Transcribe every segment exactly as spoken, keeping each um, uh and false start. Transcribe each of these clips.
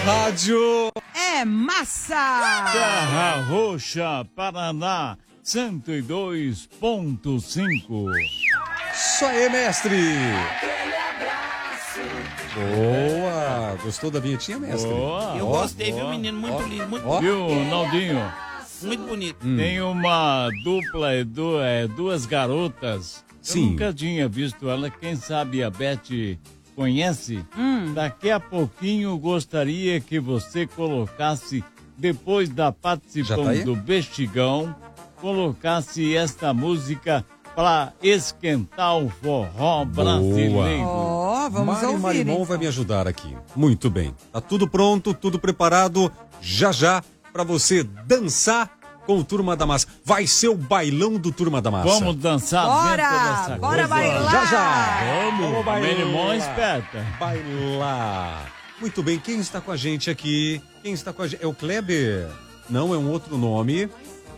rádio é massa! Terra Roxa, Paraná, cento e dois ponto cinco. Isso aí, mestre! Boa! Gostou da vinhetinha, mestre? Boa! Eu Boa, gostei, boa. viu, menino? Muito Ó, lindo, muito, ó. Viu, Naldinho? muito bonito. Hum. Tem uma dupla, é, du- é, duas garotas. Sim. Eu nunca tinha visto ela. Quem sabe a Beth conhece? Hum. Daqui a pouquinho gostaria que você colocasse, depois da Já participação tá aí? do Bestigão, colocasse esta música para esquentar o forró brasileiro. Ó, oh, vamos Mari ouvir. Marimon então. vai me ajudar aqui. Muito bem. Tá tudo pronto, tudo preparado. Já já pra você dançar com o Turma da Massa. Vai ser o bailão do Turma da Massa. Vamos dançar Bora, dentro dessa bora coisa? bailar. Já já. Vamos, bailar. Merimon esperta. Bailar. Muito bem, quem está com a gente aqui? Quem está com a gente? É o Kleber? Não, é um outro nome.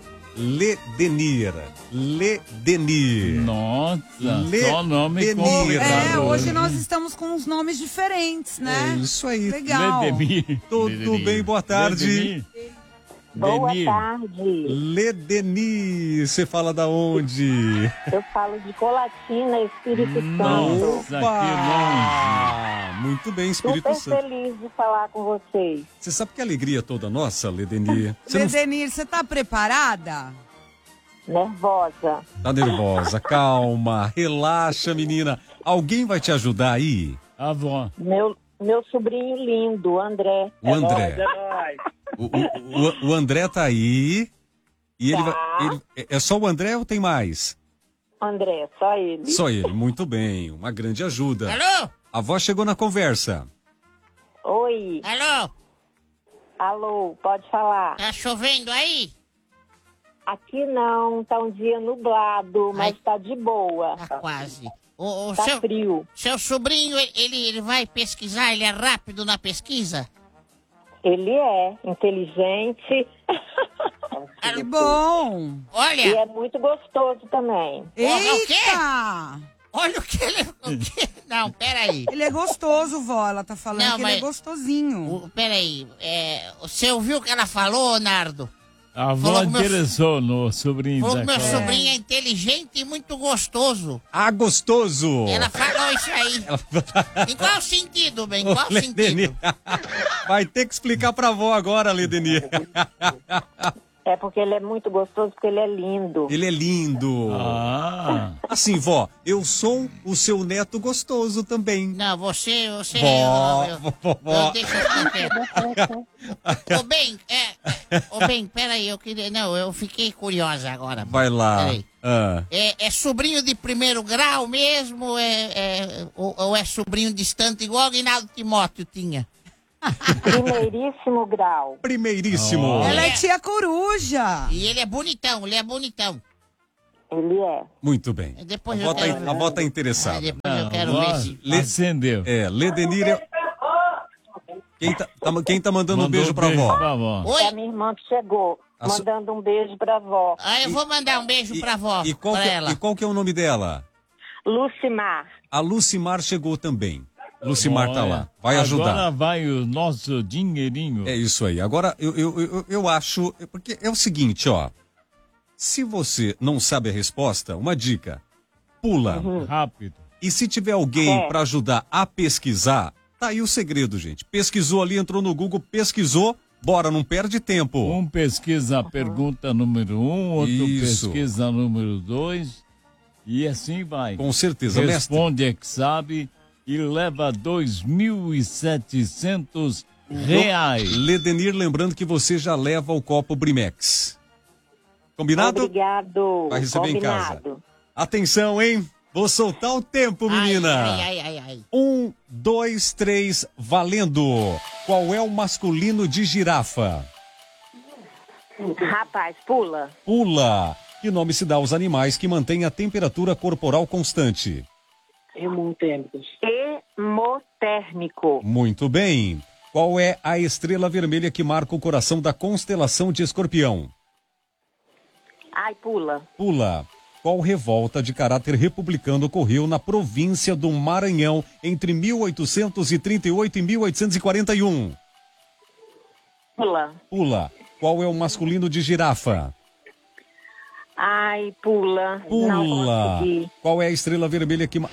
Ledenir. Ledenir. Nossa, Le- só nome Denir. complicado. É, hoje nós estamos com uns nomes diferentes, né? É isso aí. Legal. Ledemir. Tudo Ledemir. bem, boa tarde. Ledemir. Boa Denir. tarde. Ledenir, você fala da onde? Eu falo de Colatina, Espírito Santo. Nossa, que longe. Muito bem, Espírito Super Santo. feliz de falar com vocês. Você sabe que a alegria é toda nossa, Ledenir? Você não Ledenir, você tá preparada? Nervosa. tá nervosa, calma, relaxa, menina. Alguém vai te ajudar aí? Avó. Meu, meu sobrinho lindo, André. O André. O, o, o- o André tá aí. E ele vai. ele- é só o André ou tem mais? André, só ele. Só ele, muito bem. Uma grande ajuda. Alô? A avó chegou na conversa. Oi. Alô? Alô, pode falar. Tá chovendo aí? Aqui não, tá um dia nublado, mas Ai. tá de boa. Tá quase. O, o Tá seu, frio. seu sobrinho, ele, ele vai pesquisar? Ele é rápido na pesquisa? Ele é inteligente Que bom. e Olha, é muito gostoso também. Porra, o quê? Eita! olha o que ele... O quê? Não, peraí. Ele é gostoso, vó. Ela tá falando Não, que mas- ele é gostosinho. O, peraí. É, você ouviu o que ela falou, Nardo? A avó Falou que meu- interessou no sobrinho Falou da que meu Clara. sobrinho é inteligente e muito gostoso. Ah, gostoso! Ela falou isso aí. Em qual sentido, bem? Em qual Ledenir. sentido? Vai ter que explicar pra avó agora, Ledenir. É porque ele é muito gostoso, porque ele é lindo. Ele é lindo. Ah, Assim, vó, eu sou o seu neto gostoso também. Não, você, você... Vó, eu, eu, vó, eu, vó. deixa eu ficar Ô, bem, é... é, Ô, bem, peraí, eu queria... Não, eu fiquei curiosa agora. Vai lá. Peraí. Ah, É, é sobrinho de primeiro grau mesmo? É, é, ou, ou é sobrinho distante, igual o Aguinaldo Timóteo tinha? Primeiríssimo grau. primeiríssimo. Oh. Ela é tia coruja. E ele é bonitão, ele é bonitão. Ele é. Muito bem. Depois a eu avó tá, quero- a avó tá Ah, interessada. depois eu a quero avó ver se... Le- acendeu. É, Ledenir é... Quem tá, tá- quem tá mandando um Mandou beijo pra avó? pra avó. É a Oi? minha irmã que chegou, A su- mandando um beijo pra avó. Ah, eu vou mandar um beijo pra avó, E qual, pra que, ela. e qual que é o nome dela? Lucimar. A Lucimar chegou também. Lucimar tá Olha, lá. Vai ajudar. Agora vai o nosso dinheirinho. É isso aí. Agora, eu, eu, eu, eu acho... Porque é o seguinte, ó. Se você não sabe a resposta, uma dica. Pula. Rápido. E se tiver alguém É. pra ajudar a pesquisar, tá aí o segredo, gente. Pesquisou ali, entrou no Google, pesquisou. Bora, não perde tempo. Um pesquisa a pergunta número um, outro Isso. pesquisa a número dois. E assim vai. Com certeza, mestre. Responde é que sabe e leva dois mil e setecentos reais. Ledenir, lembrando que você já leva o copo Brimex. Combinado? Obrigado. Vai receber em casa. Combinado. Atenção, hein? Vou soltar o tempo, menina. Ai, ai, ai, ai. Um, dois, três, valendo. Qual é o masculino de girafa? Rapaz, pula. Pula. Que nome se dá aos animais que mantêm a temperatura corporal constante? Hemotérmico. Muito bem. Qual é a estrela vermelha que marca o coração da constelação de Escorpião? Ai, pula. Pula. Qual revolta de caráter republicano ocorreu na província do Maranhão entre mil oitocentos e trinta e oito e mil oitocentos e quarenta e um? Pula. Pula. Qual é o masculino de girafa? Ai, pula. Não Pula. consegui. Qual é a estrela vermelha que...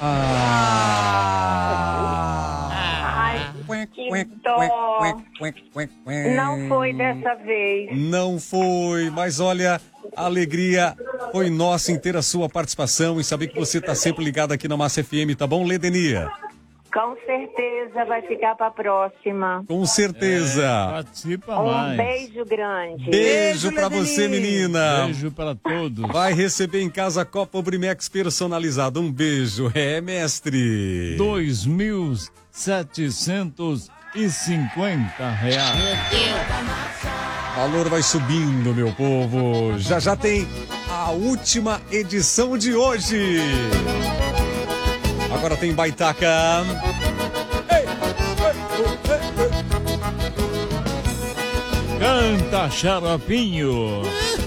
Ah! Ai, que dó. Não foi dessa vez. Não foi, mas olha, a alegria foi nossa em ter a sua participação e saber que você está sempre ligado aqui na Massa F M, tá bom, Ledenia? Com certeza vai ficar pra próxima. Com certeza. Participa Um mais. beijo grande. Beijo Beijo, pra Ledeni. você, menina. Beijo para todos. Vai receber em casa a Copa Obrimex personalizada. Um beijo, é, mestre. dois mil setecentos e cinquenta reais. Meu Deus. O valor vai subindo, meu povo. Já já tem a última edição de hoje. Agora tem Baitaca. Ei, ei, ei, ei. Canta, xaropinho.